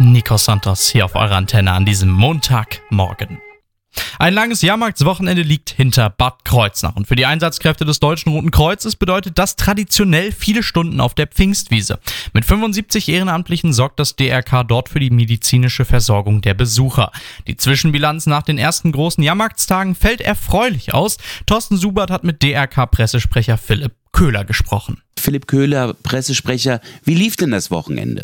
Nico Santos hier auf eurer Antenne an diesem Montagmorgen. Ein langes Jahrmarktswochenende liegt hinter Bad Kreuznach und für die Einsatzkräfte des Deutschen Roten Kreuzes bedeutet das traditionell viele Stunden auf der Pfingstwiese. Mit 75 Ehrenamtlichen sorgt das DRK dort für die medizinische Versorgung der Besucher. Die Zwischenbilanz nach den ersten großen Jahrmarktstagen fällt erfreulich aus. Thorsten Subert hat mit DRK-Pressesprecher Philipp Köhler gesprochen. Philipp Köhler, Pressesprecher, wie lief denn das Wochenende?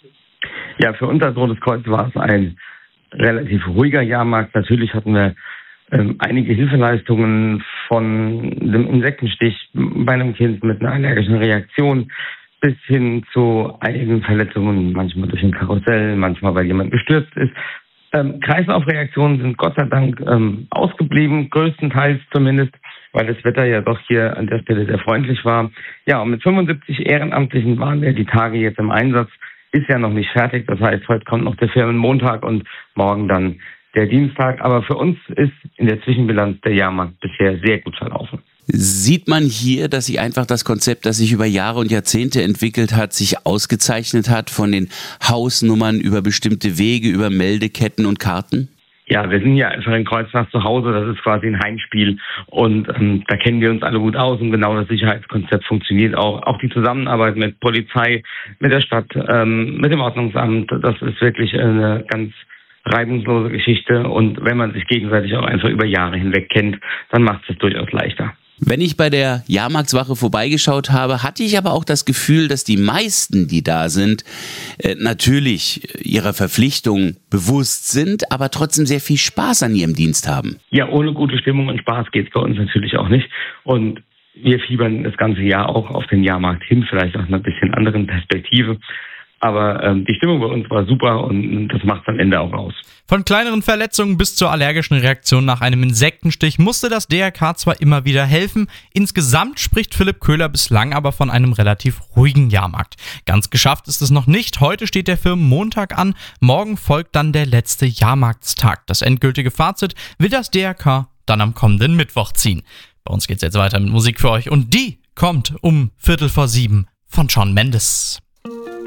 Ja, für uns als Rotes Kreuz war es ein relativ ruhiger Jahrmarkt. Natürlich hatten wir einige Hilfeleistungen von dem Insektenstich bei einem Kind mit einer allergischen Reaktion bis hin zu einigen Verletzungen, manchmal durch ein Karussell, manchmal weil jemand gestürzt ist. Kreislaufreaktionen sind Gott sei Dank ausgeblieben, größtenteils zumindest, weil das Wetter ja doch hier an der Stelle sehr freundlich war. Ja, und mit 75 Ehrenamtlichen waren wir die Tage jetzt im Einsatz. Ist ja noch nicht fertig, das heißt, heute kommt noch der Firmenmontag und morgen dann der Dienstag. Aber für uns ist in der Zwischenbilanz der Jahrmarkt bisher sehr gut verlaufen. Sieht man hier, dass sich einfach das Konzept, das sich über Jahre und Jahrzehnte entwickelt hat, sich ausgezeichnet hat von den Hausnummern über bestimmte Wege, über Meldeketten und Karten? Ja, wir sind ja einfach in Kreuznach zu Hause, das ist quasi ein Heimspiel und da kennen wir uns alle gut aus und genau das Sicherheitskonzept funktioniert auch. Auch die Zusammenarbeit mit Polizei, mit der Stadt, mit dem Ordnungsamt, das ist wirklich eine ganz reibungslose Geschichte und wenn man sich gegenseitig auch einfach über Jahre hinweg kennt, dann macht es durchaus leichter. Wenn ich bei der Jahrmarktswache vorbeigeschaut habe, hatte ich aber auch das Gefühl, dass die meisten, die da sind, natürlich ihrer Verpflichtung bewusst sind, aber trotzdem sehr viel Spaß an ihrem Dienst haben. Ja, ohne gute Stimmung und Spaß geht es bei uns natürlich auch nicht. Und wir fiebern das ganze Jahr auch auf den Jahrmarkt hin, vielleicht aus einer bisschen anderen Perspektive. Aber die Stimmung bei uns war super und das macht es am Ende auch aus. Von kleineren Verletzungen bis zur allergischen Reaktion nach einem Insektenstich musste das DRK zwar immer wieder helfen. Insgesamt spricht Philipp Köhler bislang aber von einem relativ ruhigen Jahrmarkt. Ganz geschafft ist es noch nicht. Heute steht der Firmenmontag an. Morgen folgt dann der letzte Jahrmarktstag. Das endgültige Fazit will das DRK dann am kommenden Mittwoch ziehen. Bei uns geht's jetzt weiter mit Musik für euch und die kommt um 6:15 von Shawn Mendes.